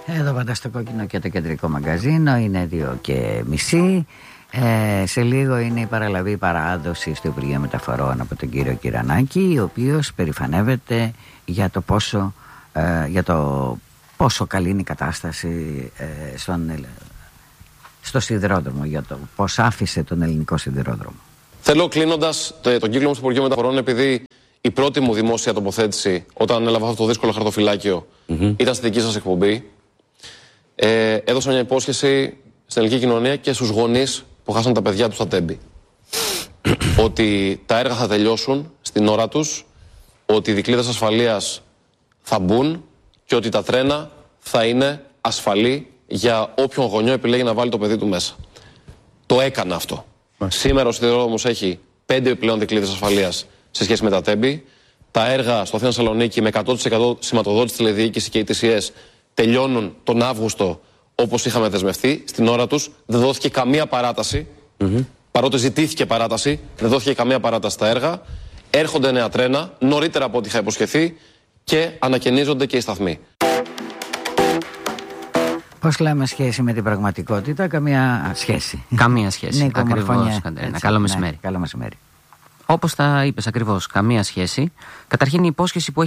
Εδώ πάντα στο Κόκκινο και το κεντρικό μαγκαζίνο. Είναι 2:30. Σε λίγο είναι η παραλαβή παράδοση στο Υπουργείο Μεταφορών από τον κύριο Κυρανάκη, ο οποίος περηφανεύεται για το πόσο καλή είναι η κατάσταση στο σιδηρόδρομο, για το πώς άφησε τον ελληνικό σιδηρόδρομο. Θέλω, κλείνοντας τον κύκλο μου στο Υπουργείο Μεταφορών, επειδή η πρώτη μου δημόσια τοποθέτηση όταν έλαβα αυτό το δύσκολο χαρτοφυλάκιο ήταν στη δική σας εκπομπή, έδωσα μια υπόσχεση στην ελληνική κοινωνία και στους γονείς που χάσαν τα παιδιά τους στα Τέμπη. Ότι τα έργα θα τελειώσουν στην ώρα τους, ότι οι δικλείδες ασφαλείας θα μπουν και ότι τα τρένα θα είναι ασφαλή για όποιον γονιό επιλέγει να βάλει το παιδί του μέσα. Το έκανα αυτό. Σήμερα ο σιδηρόδρομος έχει 5 επιπλέον δικλείδες ασφαλείας σε σχέση με τα Τέμπη. Τα έργα στο Αθήνα-Θεσσαλονίκη με 100% σηματοδότηση τηλεδιοίκηση και ETCS τελειώνουν τον Αύγουστο όπως είχαμε δεσμευτεί. Στην ώρα τους δεν δόθηκε καμία παράταση. Παρότι ζητήθηκε παράταση, δεν δόθηκε καμία παράταση στα έργα. Έρχονται νέα τρένα νωρίτερα από ό,τι είχα υποσχεθεί και ανακαινίζονται και οι σταθμοί. Πώς λέμε σχέση με την πραγματικότητα? Καμία σχέση. Καμία σχέση. Ακριβώς. Καλό μεσημέρι. Καλό μεσημέρι. Όπως τα είπες ακριβώς, καμία σχέση. Καταρχήν η υπόσχεση που